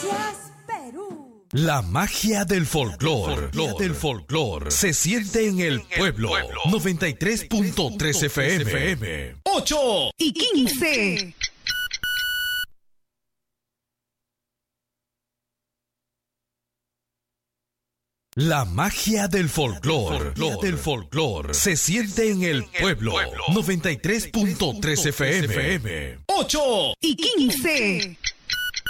Noticias Perú. La magia del folclor se siente en el pueblo. 93.3 FM. 8:15. La magia del folclor se siente en el pueblo. 93.3 FM. 8:15.